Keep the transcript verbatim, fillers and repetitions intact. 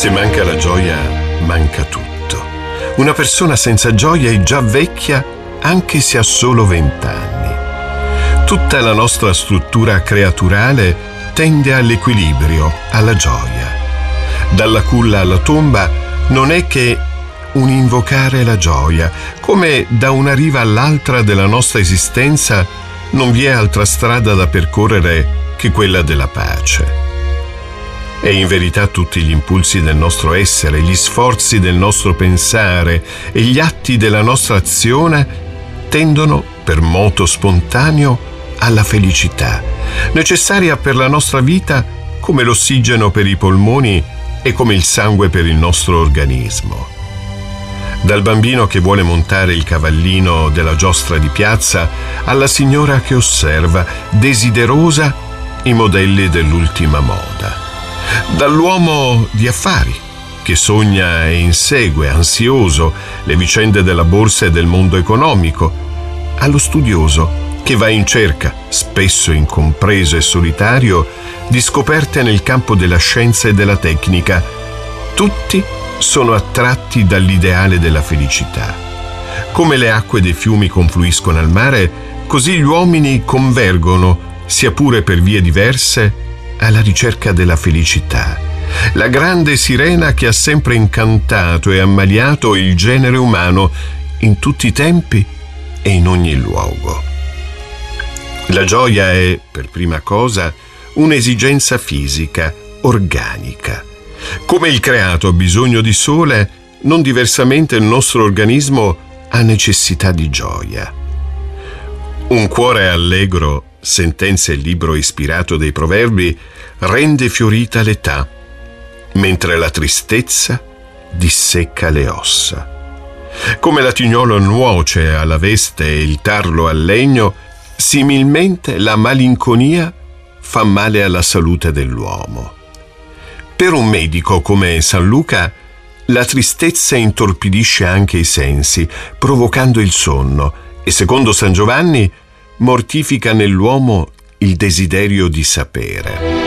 Se manca la gioia, manca tutto. Una persona senza gioia è già vecchia anche se ha solo vent'anni. Tutta la nostra struttura creaturale tende all'equilibrio, alla gioia. Dalla culla alla tomba non è che un invocare la gioia, come da una riva all'altra della nostra esistenza non vi è altra strada da percorrere che quella della pace. E in verità tutti gli impulsi del nostro essere, gli sforzi del nostro pensare e gli atti della nostra azione tendono, per moto spontaneo, alla felicità, necessaria per la nostra vita come l'ossigeno per i polmoni e come il sangue per il nostro organismo. Dal bambino che vuole montare il cavallino della giostra di piazza alla signora che osserva, desiderosa, i modelli dell'ultima moda. Dall'uomo di affari, che sogna e insegue, ansioso, le vicende della borsa e del mondo economico, allo studioso, che va in cerca, spesso incompreso e solitario, di scoperte nel campo della scienza e della tecnica. Tutti sono attratti dall'ideale della felicità. Come le acque dei fiumi confluiscono al mare, così gli uomini convergono, sia pure per vie diverse, alla ricerca della felicità, la grande sirena che ha sempre incantato e ammaliato il genere umano in tutti i tempi e in ogni luogo. La gioia è, per prima cosa, un'esigenza fisica, organica. Come il creato ha bisogno di sole, non diversamente il nostro organismo ha necessità di gioia. Un cuore allegro, sentenza il libro ispirato dei proverbi, rende fiorita l'età, mentre la tristezza dissecca le ossa. Come l'atignolo nuoce alla veste e il tarlo al legno, similmente la malinconia fa male alla salute dell'uomo. Per un medico come San Luca, la tristezza intorpidisce anche i sensi, provocando il sonno, e secondo San Giovanni mortifica nell'uomo il desiderio di sapere.